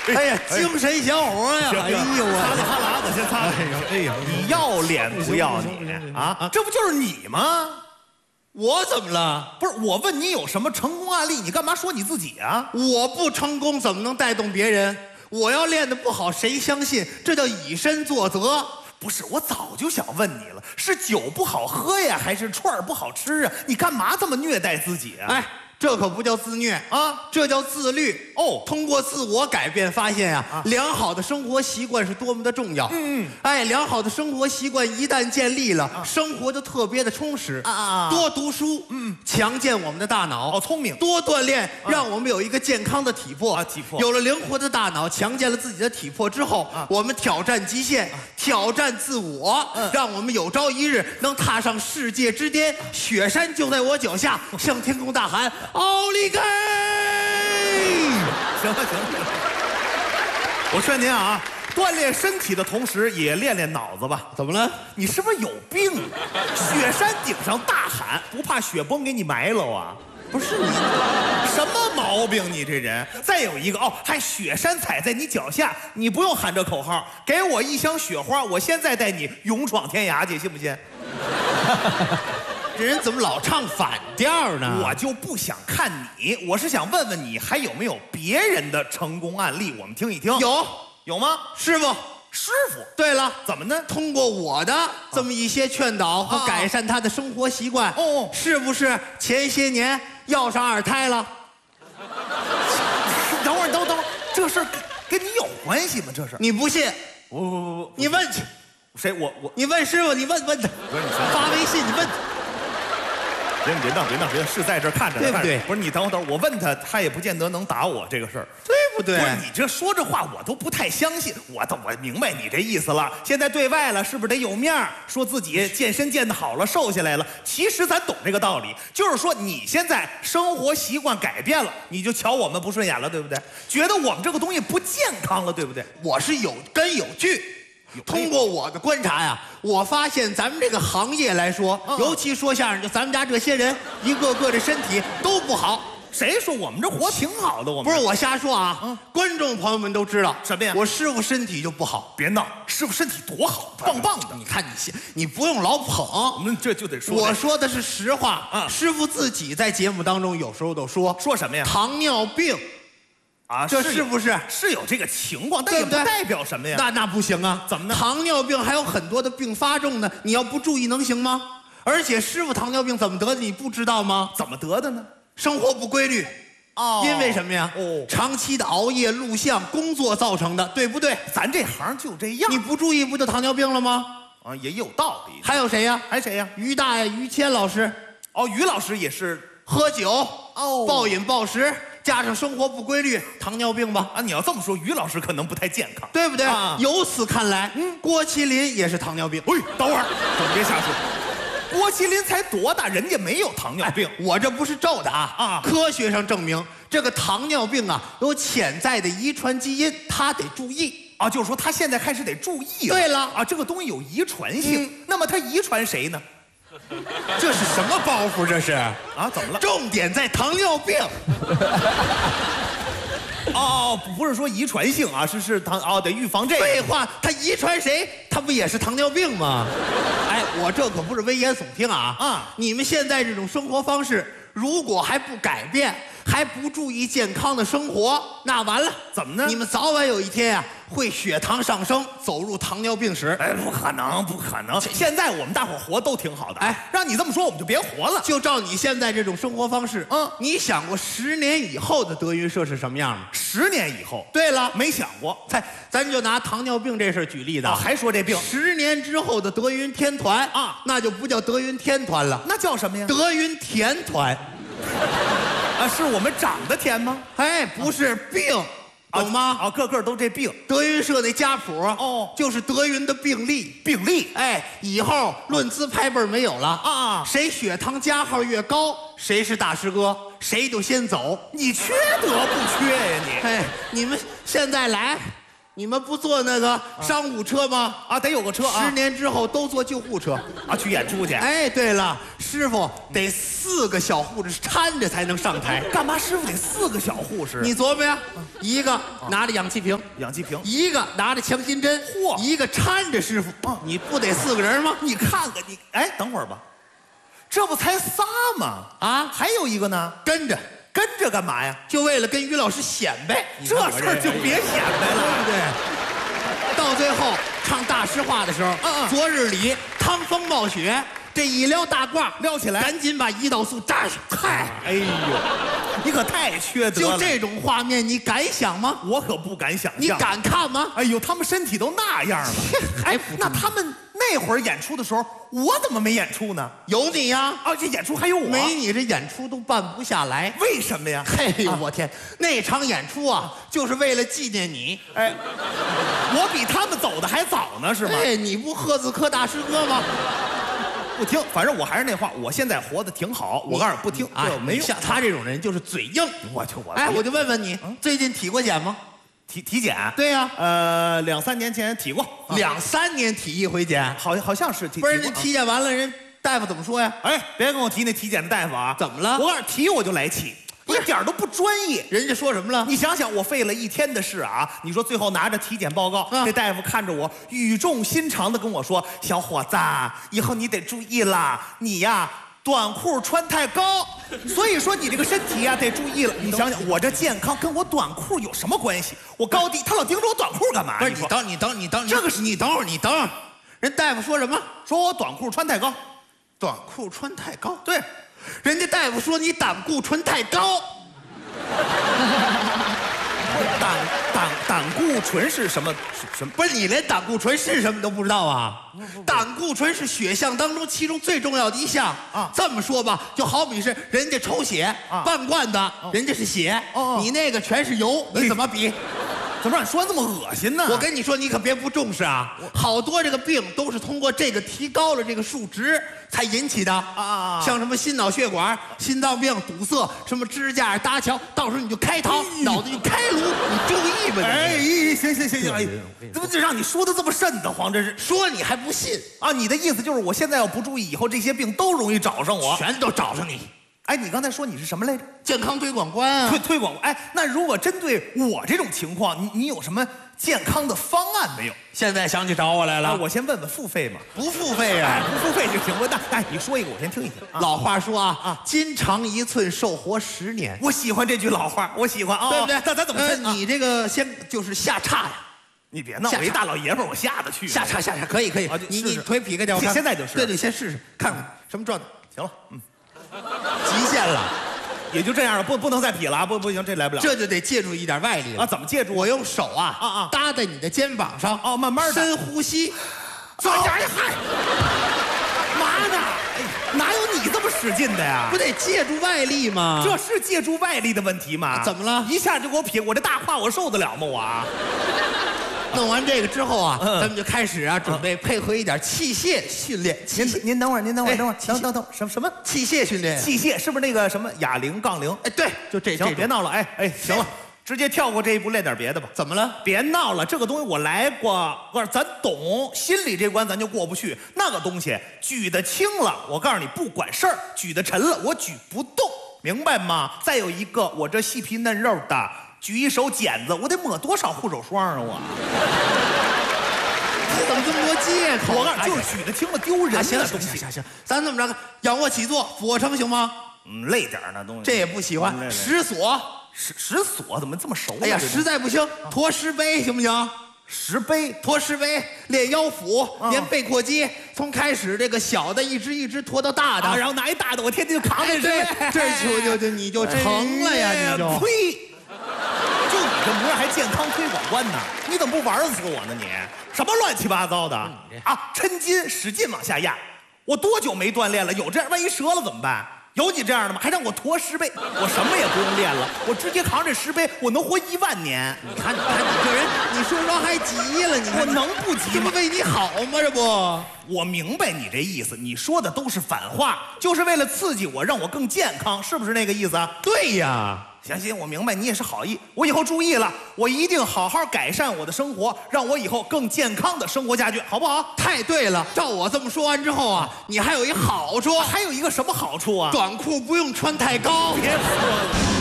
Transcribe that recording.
哎呀，精神小伙呀！哎呦擦擦哈喇子，先擦。 哎呀， 你要脸不要你啊？这不就是你吗？ 我怎么了？ 不是，我问你有什么成功案例，你干嘛说你自己啊？ 我不成功怎么能带动别人？我要练得不好，谁相信？这叫以身作则。 不是，我早就想问你了，是酒不好喝呀，还是串儿不好吃啊？你干嘛这么虐待自己啊？ 哎，这可不叫自虐啊， 这叫自律。 哦， 通过自我改变，发现呀，良好的生活习惯是多么的重要。哎，良好的生活习惯一旦建立了，生活就特别的充实。多读书，强健我们的大脑。 好聪明。 多锻炼，让我们有一个健康的体魄。 体魄有了灵活的大脑，强健了自己的体魄之后，我们挑战极限，挑战自我，让我们有朝一日能踏上世界之巅。雪山就在我脚下，向天空大喊：奥利给！ 行了，我劝您啊，锻炼身体的同时也练练脑子吧。 怎么了？ 你是不是有病啊？雪山顶上大喊，不怕雪崩给你埋了啊？ 不是你什么毛病？你这人。再有一个哦，还雪山踩在你脚下，你不用喊这口号，给我一箱雪花，我现在带你勇闯天涯去，信不信？ 这人怎么老唱反调呢？ 我就不想看你，我是想问问你还有没有别人的成功案例，我们听一听。有吗？ 师傅。对了， 怎么呢？ 通过我的这么一些劝导和改善他的生活习惯，是不是前些年要上二胎了？ 等会儿，这事儿跟你有关系吗？这是？ 你不信？ 不， 你问去。 谁？我？ 你问师傅，你问他。不是你发微信，你问他。 别闹，是在这儿看着呢， 对不对？ 不是你等会儿，我问他，他也不见得能答我这个事儿， 对不对？ 不是你这说这话，我都不太相信。我明白你这意思了。现在对外了，是不是得有面儿，说自己健身健得好了，瘦下来了？其实咱懂这个道理，就是说你现在生活习惯改变了，你就瞧我们不顺眼了，对不对？觉得我们这个东西不健康了，对不对？ 我是有根有据。通过我的观察呀，我发现咱们这个行业来说，尤其说相声，就咱们家这些人，一个个这身体都不好。 谁说我们这活挺好的？我们不是我瞎说啊，观众朋友们都知道什么呀？ 我师傅身体就不好。 别闹，师傅身体多好，棒棒的。 你看你不用老捧， 我们这就得说。 我说的是实话啊。师傅自己在节目当中有时候都说什么呀？ 糖尿病。这是不是有这个情况？但也不代表什么呀？ 那不行啊！ 怎么呢？ 糖尿病还有很多的并发症呢，你要不注意能行吗？而且师傅糖尿病怎么得的，你不知道吗？ 怎么得的呢？ 生活不规律。因为什么呀？长期的熬夜、录像、工作造成的，对不对？ 咱这行就这样。 你不注意，不就糖尿病了吗？ 也有道理。 还有谁呀？ 还谁呀？ 于大爷、于谦老师。 于老师也是喝酒，暴饮暴食。加上生活不规律，糖尿病吧？ 你要这么说，于老师可能不太健康， 对不对？由此看来，郭麒麟也是糖尿病。 等会儿，别瞎说。郭麒麟才多大，人家没有糖尿病。 我这不是咒的啊！科学上证明，这个糖尿病啊有潜在的遗传基因，他得注意就是说他现在开始得注意了。 对了这个东西有遗传性，那么他遗传谁呢？ 这是什么包袱？这是怎么了？ 重点在糖尿病。 不是说遗传性是得预防这个。 废话，他遗传谁，他不也是糖尿病吗？我这可不是危言耸听你们现在这种生活方式，如果还不改变，还不注意健康的生活，那完了。 怎么呢？ 你们早晚有一天会血糖上升，走入糖尿病史。 不可能，不可能！现在我们大伙活都挺好的。让你这么说，我们就别活了。 就照你现在这种生活方式，你想过10年以后的德云社是什么样吗 ？10年以后？ 对了， 没想过。 咱就拿糖尿病这事举例子还说这病 ，10年之后的德云天团那就不叫德云天团了， 那叫什么呀？ 德云甜团。 是我们长得甜吗？ 不是病，懂吗？ 个个都这病。 德云社那家谱就是德云的病例。 病例， 以后论资排辈没有了谁血糖加号越高，谁是大师哥，谁就先走。 你缺德不缺呀你？ 你们现在来， 你们不坐那个商务车吗？ 啊，得有个车啊。 10年之后都坐救护车啊，去演出去。 哎，对了，师傅得4个小护士搀着才能上台。 干嘛？师傅得4个小护士？ 你琢磨呀，一个拿着氧气瓶，一个拿着强心针， 嚯， 一个搀着师傅。你不得4个人吗？ 你看看你，哎，等会儿吧，这不才仨吗？ 啊， 还有一个呢， 跟着干嘛呀？ 就为了跟于老师显摆。 这事儿就别显摆了， 对不对？到最后唱大实话的时候，昨日里趟风冒雪，这一撩大褂撩起来， 赶紧把胰岛素扎上。嗨， 哎呦，你可太缺德了！ 就这种画面，你敢想吗？ 我可不敢想象。 你敢看吗？ 哎呦，他们身体都那样了， 还那他们那会儿演出的时候，我怎么没演出呢？ 有你呀！ 啊，这演出还有我？ 没你这演出都办不下来。 为什么呀？ 嘿呦，我天，那场演出啊，就是为了纪念你。 哎，我比他们走的还早呢，是吗？ 哎，你不赫兹科大师哥吗？ 不听，反正我还是那话，我现在活得挺好。我告诉你，不听这没用。 像他这种人就是嘴硬。 我就问问你，最近体过检吗？ 体检？ 对呀。 2、3年前体过。 2、3年体一回检？ 好像是体。 不是，你体检完了，人大夫怎么说呀？ 哎，别跟我提那体检的大夫啊！ 怎么了？ 我告诉你，提我就来气。一点都不专业， 人家说什么了？ 你想想，我费了1天的事啊！你说最后拿着体检报告，这大夫看着我，语重心长的跟我说：“小伙子，以后你得注意了，你呀短裤穿太高，所以说你这个身体呀得注意了。”你想想，我这健康跟我短裤有什么关系？我高低，他老盯着我短裤干嘛？ 不是你等，这个是你等会儿，人大夫说什么？ 说我短裤穿太高， 短裤穿太高。 对。 人家大夫说你胆固醇太高。 胆固醇是什么？ 不是你连胆固醇是什么都不知道啊？胆固醇是血项当中其中最重要的一项啊。这么说吧，就好比是人家抽血半罐的，人家是血，你那个全是油，你怎么比？ 怎么让你说这么恶心呢？ 我跟你说，你可别不重视啊！好多这个病都是通过这个提高了这个数值才引起的啊！像什么心脑血管、心脏病堵塞，什么支架搭桥，到时候你就开膛，脑子就开颅，你注意吧！ 哎，行，哎，怎么就让你说的这么瘆得慌？这是说你还不信啊？你的意思就是我现在要不注意，以后这些病都容易找上我， 全都找上你。 哎，你刚才说你是什么来着？ 健康推广官啊！ 推广。哎，那如果针对我这种情况，你有什么健康的方案没有？ 现在想起找我来了。 我先问问付费吗？ 不付费呀， 不付费就行。那你说一个，我先听一听。 老话说啊，筋长1寸，寿活10年。 我喜欢这句老话，我喜欢啊， 对不对？ 那咱怎么分？ 你这个先就是下叉呀。 你别闹，我一大老爷们儿，我下得去。 下叉，可以。你腿劈开掉， 现在就是。 对，先试试看看什么状态。 行了， 极限了。 也就这样了，不能再劈了啊！不行，这来不了。 这就得借助一点外力了啊！怎么借助？ 我用手搭在你的肩膀上慢慢的深呼吸。 嗨，嘛呢？哪有你这么使劲的呀？ 不得借助外力吗？ 这是借助外力的问题吗？ 怎么了？ 一下就给我劈，我这大胯我受得了吗？我。 弄完这个之后咱们就开始准备配合一点器械训练。 您等会儿，等，什么器械训练？ 器械是不是那个什么哑铃、杠铃？ 哎，对，就这。 行，别闹了，哎，行了，直接跳过这一步，练点别的吧。 怎么了？ 别闹了，这个东西我来过，咱懂，心里这关咱就过不去。那个东西举得轻了，我告诉你不管事儿；举得沉了，我举不动，明白吗？再有一个，我这细皮嫩肉的。举一手剪子，我得抹多少护手霜啊！我怎么这么多借口？ 我告诉你，就是举得轻了丢人。 行，咱这么着，仰卧起坐、俯卧撑行吗？ 累点那东西。 这也不喜欢。石锁， 石锁怎么这么熟？ 哎呀，实在不行，驮石碑行不行？驮石碑，练腰腹，练背阔肌，从开始这个小的一只驮到大的， 然后拿一大的，我天天就扛着。 对，这你就成了呀！你就呸！就你这模样还健康推广官呢？你怎么不玩死我呢？你什么乱七八糟的啊？抻筋使劲往下压，我多久没锻炼了？有这样，万一折了怎么办？有你这样的吗？还让我驮石碑，我什么也不用练了，我直接扛着石碑，我能活1万年。 你看你这人，你说说还急了？ 我能不急吗？ 这不为你好吗？这不， 我明白你这意思，你说的都是反话，就是为了刺激我，让我更健康，是不是那个意思啊？ 对呀。 行，我明白你也是好意，我以后注意了，我一定好好改善我的生活，让我以后更健康的生活下去，好不好？ 太对了，照我这么说完之后啊，你还有一好处， 还有一个什么好处啊？ 短裤不用穿太高。 别说了。